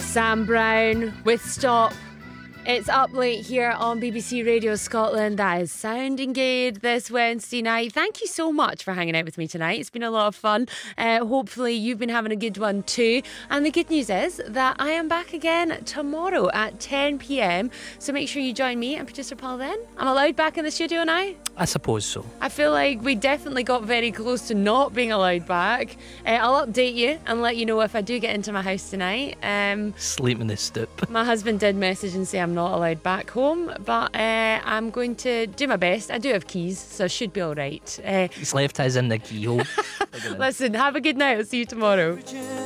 Sam Brown with Stop. It's Up Late here on BBC Radio Scotland. That is sounding good this Wednesday night. Thank you so much for hanging out with me tonight. It's been a lot of fun. Hopefully you've been having a good one too. And the good news is that I am back again tomorrow at 10 p.m. So make sure you join me and producer Paul then. I'm allowed back in the studio now? I suppose so. I feel like we definitely got very close to not being allowed back. I'll update you and let you know if I do get into my house tonight. Sleep in the stoop. My husband did message and say I'm not allowed back home, but I'm going to do my best. I do have keys, so I should be all right. He's left his in the keyhole. Listen, have a good night. I'll see you tomorrow.